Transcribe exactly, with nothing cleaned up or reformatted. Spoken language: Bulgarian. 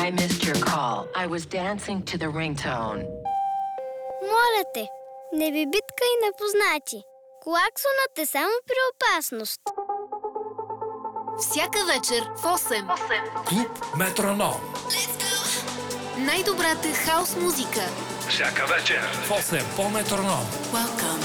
I missed your call. I was dancing to the ringtone. Моля те, не ви биткай непознати. Клаксонът е само при опасност. Всяка вечер в осем. Клуб Метроном. Най-добрата хаус музика. Всяка вечер в осем по Метроном. Welcome